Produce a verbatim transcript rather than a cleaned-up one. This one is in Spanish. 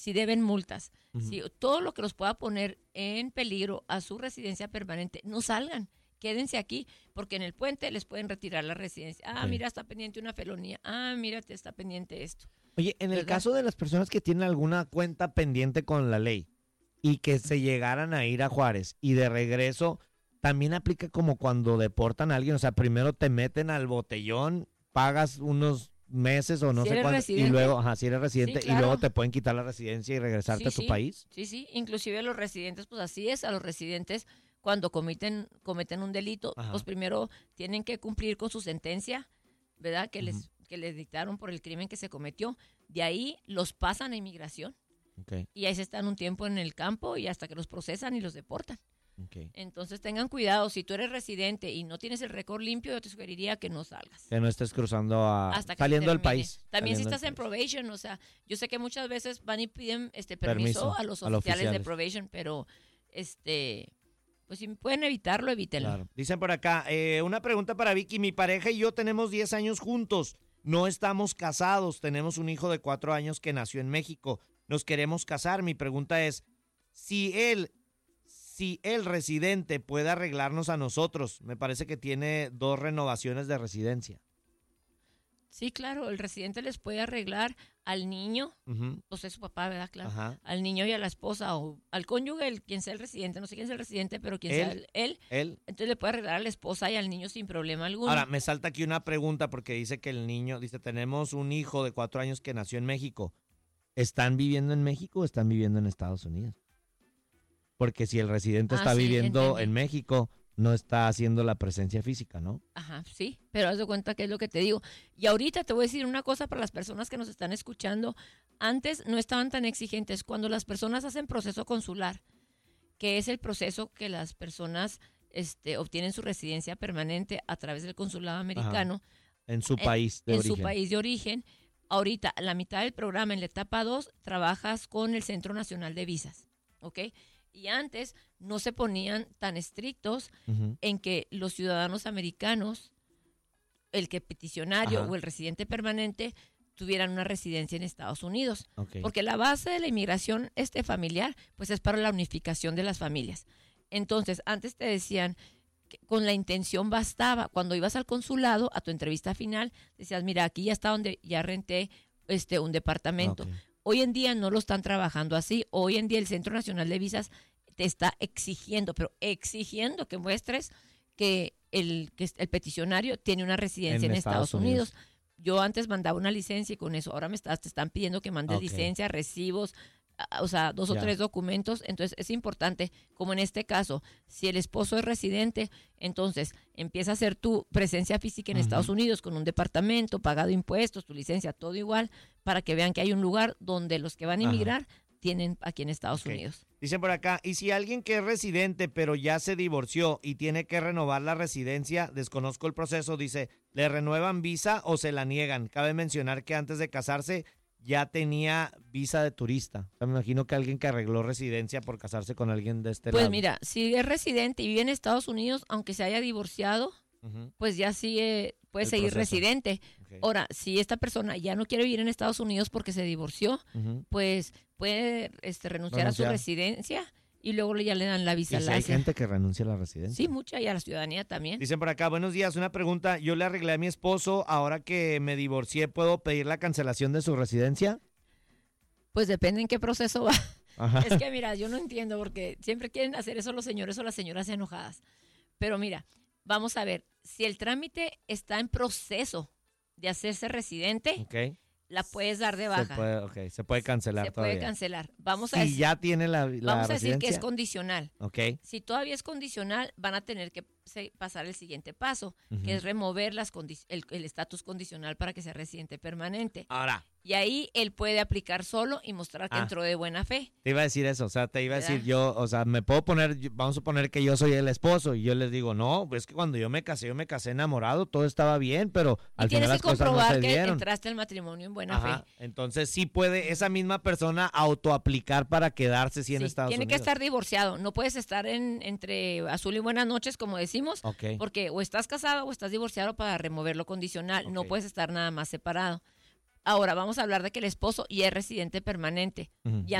si deben multas, Ujú. si todo lo que los pueda poner en peligro a su residencia permanente, no salgan. Quédense aquí, porque en el puente les pueden retirar la residencia. Ah, Ok. mira, está pendiente una felonía. Ah, mira, te está pendiente esto. Oye, en el ¿Verdad? caso de las personas que tienen alguna cuenta pendiente con la ley y que se llegaran a ir a Juárez y de regreso, también aplica como cuando deportan a alguien, o sea, primero te meten al botellón, pagas unos meses o no Si sé eres cuánto, y residente. luego, ajá, si eres residente, Sí, y luego claro. te pueden quitar la residencia y regresarte Sí, a tu sí, país. Sí, sí, inclusive a los residentes, pues así es, a los residentes cuando cometen, cometen un delito, Ajá. pues primero tienen que cumplir con su sentencia, ¿verdad? Que Ujú. les, que les dictaron por el crimen que se cometió. De ahí los pasan a inmigración Okay, y ahí se están un tiempo en el campo y hasta que los procesan y los deportan. okay. Entonces tengan cuidado, si tú eres residente y no tienes el récord limpio, yo te sugeriría que no salgas. Que no estés cruzando a, Hasta que saliendo se del termine. país. También si saliendo estás del en país. probation, o sea, yo sé que muchas veces van y piden este permiso, Permiso a los a los oficiales de oficiales. probation, pero este, pues si pueden evitarlo, evítenlo. Claro. Dicen por acá, eh, una pregunta para Vicky. Mi pareja y yo tenemos diez años juntos. No estamos casados. Tenemos un hijo de cuatro años que nació en México. Nos queremos casar. Mi pregunta es, si él, si el residente puede arreglarnos a nosotros. Me parece que tiene dos renovaciones de residencia. Sí, claro, el residente les puede arreglar al niño, Ujú. pues es su papá, ¿verdad? Claro. Ajá. Al niño y a la esposa o al cónyuge, el, quien sea el residente, no sé quién sea el residente, pero quien sea Él. el- él, Él. entonces le puede arreglar a la esposa y al niño sin problema alguno. Ahora, me salta aquí una pregunta porque dice que el niño, dice, tenemos un hijo de cuatro años que nació en México. ¿Están viviendo en México o están viviendo en Estados Unidos? Porque si el residente Ah, está sí, viviendo entendí. en México, no está haciendo la presencia física, ¿no? Ajá, sí, pero haz de cuenta que es lo que te digo. Y ahorita te voy a decir una cosa para las personas que nos están escuchando. Antes no estaban tan exigentes. Cuando las personas hacen proceso consular, que es el proceso que las personas este, obtienen su residencia permanente a través del consulado americano, En su en- país de en origen. su país de origen, ahorita la mitad del programa en la etapa dos trabajas con el Centro Nacional de Visas, ¿ok? Y antes no se ponían tan estrictos Ujú. en que los ciudadanos americanos, el que peticionario Ajá. o el residente permanente tuvieran una residencia en Estados Unidos. Ok. Porque la base de la inmigración este familiar pues es para la unificación de las familias. Entonces, antes te decían que con la intención bastaba. Cuando ibas al consulado, a tu entrevista final, decías, mira, aquí ya está donde ya renté este un departamento. Ok. Hoy en día no lo están trabajando así. Hoy en día el Centro Nacional de Visas te está exigiendo, pero exigiendo que muestres que el, que el peticionario tiene una residencia En en, Estados Estados, Unidos. Yo antes mandaba una licencia y con eso ahora me estás, te están pidiendo que mandes Ok. licencia, recibos, a- o sea, dos Ya. o tres documentos. Entonces es importante, como en este caso, si el esposo es residente, entonces empieza a hacer tu presencia física en Ujú. Estados Unidos con un departamento, pagado impuestos, tu licencia, todo igual, para que vean que hay un lugar donde los que van a Ajá. inmigrar tienen aquí en Estados Ok. Unidos. Dicen por acá, y si alguien que es residente pero ya se divorció y tiene que renovar la residencia, desconozco el proceso, dice, ¿le renuevan visa o se la niegan? Cabe mencionar que antes de casarse ya tenía visa de turista. O sea, me imagino que alguien que arregló residencia por casarse con alguien de este Pues lado. mira, si es residente y vive en Estados Unidos, aunque se haya divorciado, Ujú. pues ya sigue, puede El seguir proceso. residente. Ok. Ahora, si esta persona ya no quiere vivir en Estados Unidos porque se divorció, Ujú. pues puede este, renunciar a su Renunciar. residencia y luego ya le dan la Y visa si hay LASIA. gente que renuncia a la residencia. Sí, mucha, y a la ciudadanía también. Dicen por acá, buenos días, una pregunta. Yo le arreglé a mi esposo, ahora que me divorcié, ¿puedo pedir la cancelación de su residencia? Pues depende en qué proceso va. Ajá. Es que mira, yo no entiendo porque siempre quieren hacer eso los señores o las señoras enojadas. Pero mira, vamos a ver, si el trámite está en proceso de hacerse residente, Ok. la puedes dar de Se baja. puede, ok, se puede cancelar Se todavía. puede cancelar. Vamos a Si decir, ya tiene la, la vamos a decir que es residencia. condicional. Ok. Si todavía es condicional, van a tener que se- pasar el siguiente paso, Ujú. que es remover las condi- el el estatus condicional para que sea residente permanente. Ahora, Y ahí él puede aplicar solo y mostrar que Ah. entró de buena fe. te iba a decir eso, o sea, te iba a ¿Verdad? decir yo, o sea, me puedo poner, yo- vamos a suponer que yo soy el esposo y yo les digo, no, pues es que cuando yo me casé, yo me casé enamorado, todo estaba bien, pero Y al tienes final las que cosas no comprobar se que dieron. entraste al matrimonio en buena Ajá, fe. entonces sí puede esa misma persona autoaplicar para quedarse sí en Sí, Estados tiene Unidos. que estar divorciado. No puedes estar en, entre azul y buenas noches, como decimos, Ok. porque o estás casado o estás divorciado para remover lo condicional. No Ok. puedes estar nada más separado. Ahora vamos a hablar de que el esposo ya es residente permanente. Ujú. Ya